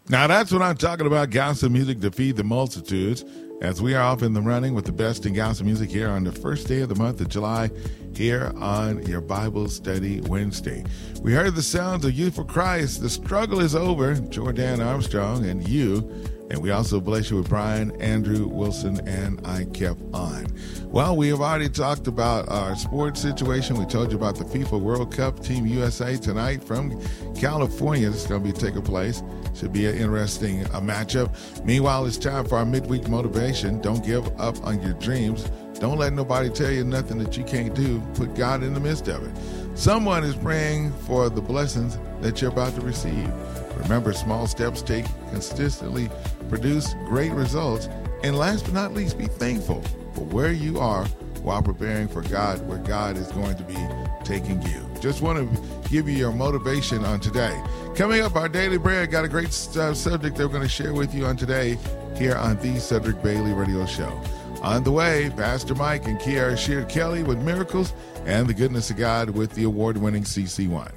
Now that's what I'm talking about, gospel music to feed the multitudes, as we are off in the running with the best in gospel music here on the first day of the month of July, here on your Bible Study Wednesday. We heard the sounds of Youth for Christ. The struggle is over, Jordan Armstrong and you. And we also bless you with Brian, Andrew Wilson, and I kept on. Well, we have already talked about our sports situation. We told you about the FIFA World Cup. Team USA tonight from California. This is going to be taking place. Should be an interesting matchup. Meanwhile, it's time for our midweek motivation. Don't give up on your dreams. Don't let nobody tell you nothing that you can't do. Put God in the midst of it. Someone is praying for the blessings that you're about to receive. Remember, small steps take consistently produce great results. And last but not least, be thankful for where you are while preparing for God, where God is going to be taking you. Just want to give you your motivation on today. Coming up, our Daily Bread got a great subject that we're going to share with you on today here on the Cedric Bailey Radio Show. On the way, Pastor Mike and Kiara Sheard Kelly with Miracles and the Goodness of God with the award-winning CeCe Winans.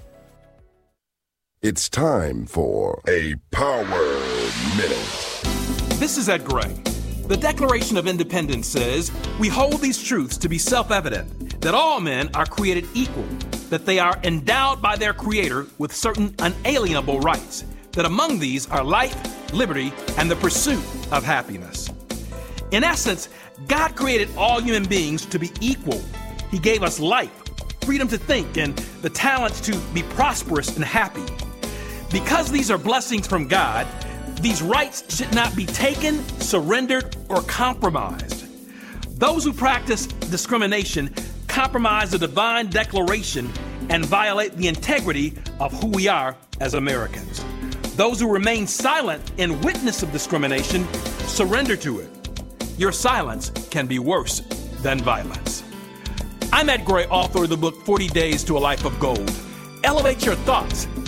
It's time for a Power Minute. This is Ed Gray. The Declaration of Independence says, "We hold these truths to be self-evident, that all men are created equal, that they are endowed by their Creator with certain unalienable rights, that among these are life, liberty, and the pursuit of happiness." In essence, God created all human beings to be equal. He gave us life, freedom to think, and the talents to be prosperous and happy. Because these are blessings from God, these rights should not be taken, surrendered, or compromised. Those who practice discrimination compromise the divine declaration and violate the integrity of who we are as Americans. Those who remain silent in witness of discrimination surrender to it. Your silence can be worse than violence. I'm Ed Gray, author of the book 40 Days to a Life of Gold. Elevate your thoughts,